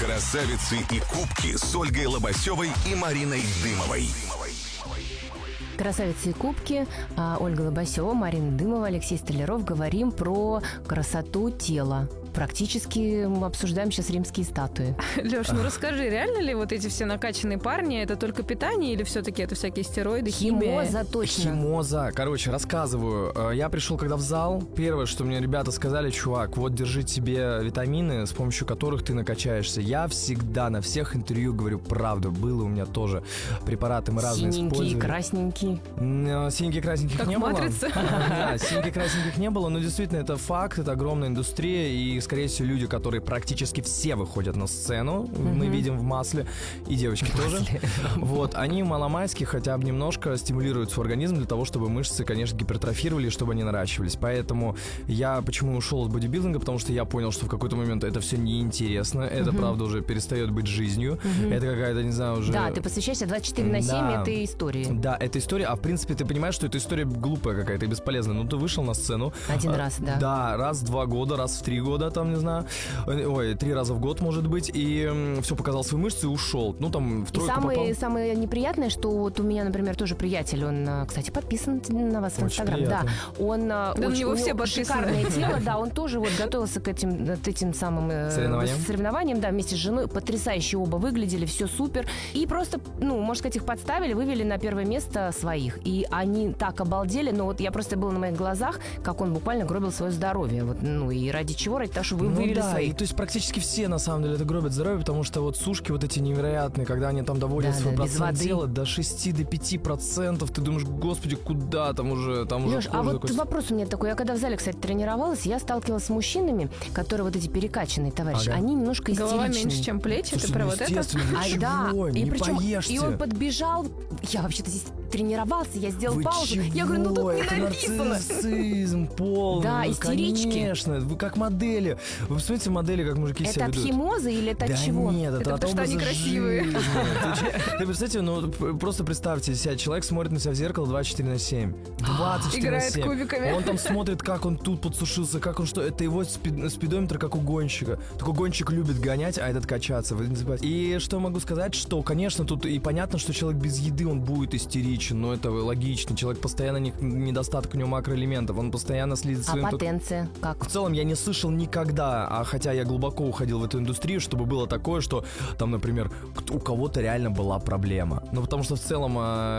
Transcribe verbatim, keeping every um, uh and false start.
Красавицы и кубки с Ольгой Лобасевой и Мариной Дымовой. Красавицы и кубки. Ольга Лобасева, Марина Дымова, Алексей Столяров. Говорим про красоту тела. Практически мы обсуждаем сейчас римские статуи. Леш, ну расскажи, реально ли вот эти все накачанные парни, это только питание или все-таки это всякие стероиды, химия? Химоза, точно. Химоза. Короче, рассказываю. Я пришел когда в зал. Первое, что мне ребята сказали: чувак, вот держи тебе витамины, с помощью которых ты накачаешься. Я всегда на всех интервью говорю правду. Было у меня тоже препараты мы разные использовали. Синенькие, красненькие. Синенькие, красненьких как не в было. «Матрице». Да, синеньких, красненьких не было, но действительно это факт, это огромная индустрия, и, скорее всего, люди, которые практически все выходят на сцену, mm-hmm. мы видим в масле, и девочки тоже. Вот, они маломальски хотя бы немножко стимулируют свой организм для того, чтобы мышцы, конечно, гипертрофировали, чтобы они наращивались. Поэтому я почему ушел из бодибилдинга, потому что я понял, что в какой-то момент это все неинтересно, это, mm-hmm. правда, уже перестает быть жизнью, mm-hmm. это какая-то, не знаю, уже... Да, ты посвящаешься двадцать четыре на семь да. этой истории. Да, это история, а в принципе ты понимаешь, что эта история глупая какая-то и бесполезная. Ну, ты вышел на сцену. Один а, раз, да. Да, раз в два года, раз в три года, там, не знаю. Ой, три раза в год, может быть. И м, все, показал свои мышцы и ушел. Ну, там, в тройку и самое, попал. самое неприятное, что вот у меня, например, тоже приятель, он, кстати, подписан на вас в Инстаграм. Да, он да, очень, на него все шикарное тело, да, он тоже вот готовился к этим, к этим самым соревнованиям? соревнованиям, да, вместе с женой. Потрясающе оба выглядели, все супер. И просто, ну, можно сказать, их подставили, вывели на первое место своих. И они так обалдели, но вот я просто была на моих глазах, как он буквально гробил свое здоровье. Вот, ну и ради чего? Ради того, что вы ну, вывели да, своих. И, то есть практически все, на самом деле, это гробят здоровье, потому что вот сушки вот эти невероятные, когда они там доводят да, свой да, процент тела до шести-пяти процентов, ты думаешь, господи, куда там уже, там Леш, уже а вот такой... вопрос у меня такой. Я когда в зале, кстати, тренировалась, я сталкивалась с мужчинами, которые вот эти перекачанные товарищи, ага. они немножко истеричные. Голова меньше, чем плечи, Слушай, ты про ну, вот это? а, а, да, не и причем, поешьте. и он подбежал, я вообще-то здесь тренировался, я сделал Вы паузу. чего? Я говорю, ну тут не Это написано. нарциссизм полный. Да, ну, истерички. Конечно, вы как модели. Вы посмотрите модели, как мужики Это себя от ведут. химозы или это Да от чего? нет, это, Это от потому, что они образа красивые. жизни. Ты представьте, ну просто представьте себя, человек смотрит на себя в зеркало двадцать четыре на семь. двадцать четыре на семь. Играет кубиками. Он там смотрит, как он тут подсушился, как он что. Это его спид- спидометр, как у гонщика. Только гонщик любит гонять, а этот качаться. Вы не забывайте. И что могу сказать, что, конечно, тут и понятно, что человек без еды, он будет истеричен, но это логично. Человек постоянно не, недостаток у него макроэлементов, он постоянно следит за А своим... потенция как? В целом я не слышал никогда, а хотя я глубоко уходил в эту индустрию, чтобы было такое, что там, например, у кого-то реально была проблема. Ну, потому что в целом